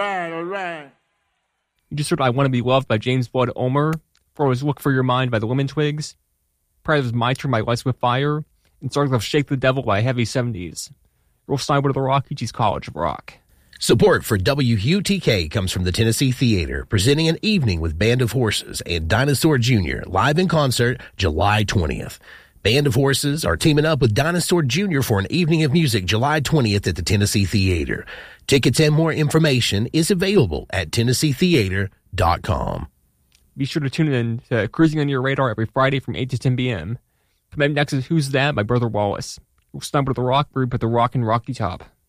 right. You just heard I Want to Be Loved by James Blood Ulmer. Before was Look for Your Mind by the Women Twigs. Prior was My Turn by Lights with Fire. And started off Shake the Devil by Heavy 70s. Earl Steinwood of the Rockies College of Rock. Support for WUTK comes from the Tennessee Theater, presenting an evening with Band of Horses and Dinosaur Jr. live in concert July 20th. Band of Horses are teaming up with Dinosaur Jr. for an evening of music July 20th at the Tennessee Theater. Tickets and more information is available at TennesseeTheater.com. Be sure to tune in to Cruising on Your Radar every Friday from 8 to 10 p.m. Coming up next is Who's That by Brother Wallace. We'll stumble to the rock group at the Rock and Rocky Top.